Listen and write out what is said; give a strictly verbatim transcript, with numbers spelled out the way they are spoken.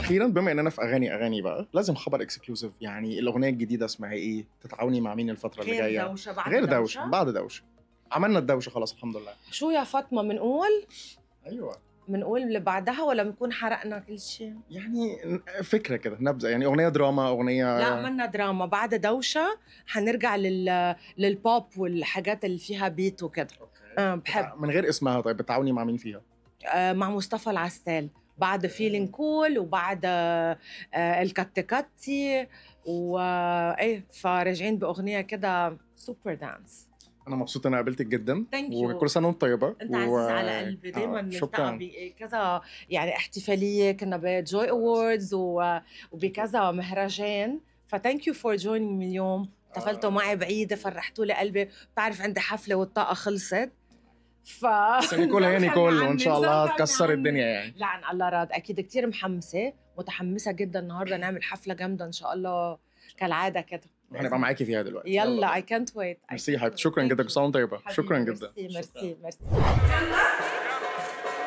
واخيرا بما اننا في اغاني اغاني بقى لازم خبر اكسكلوسيف. يعني الاغنيه الجديده اسمها ايه؟ تتعاوني مع مين الفتره اللي غير جايه؟ دوشة بعد غير دوشة, دوشه بعد دوشه. عملنا الدوشه خلاص الحمد لله. شو يا فاطمة منقول؟ ايوه منقول اللي بعدها ولا بنكون حرقنا كل شيء؟ يعني فكره كده نبذه، يعني اغنيه دراما اغنيه. لا عملنا دراما. بعد دوشة حنرجع لل... للبوب والحاجات اللي فيها بيت وكده. أه بحب. من غير اسمها. طيب بتعاوني مع مين فيها؟ أه مع مصطفى العسال بعد فيلين كول وبعد أه الكتكتي وايه، فراجعين باغنيه كده سوبر دانس. انا مبسوط انا قابلتك جدا Thank you. وكل سنه وانت طيبه. انت عزيز على قلبي دايما. آه، نلتقى شكرا. بكذا يعني احتفاليه، كنا بجوي اووردز وبكذا مهرجان، فثانك يو فور جوينينج مي اليوم. احتفلتوا معي بعيده، فرحتوا لي قلبي. بتعرف عندي حفله والطاقه خلصت، ف نيكول هي نيكول وان شاء الله تكسر الدنيا يعني. لا عن الله راد. اكيد كتير محمسه متحمسه جدا النهارده نعمل حفله جامده ان شاء الله كالعاده كده. هنبقى معاكي فيها دلوقتي. يلا اي كانت ويت. ميرسي يا حبيبتي، شكرا جدا. كل سنه وانت طيبه. شكرا جدا. ميرسي ميرسي ميرسي.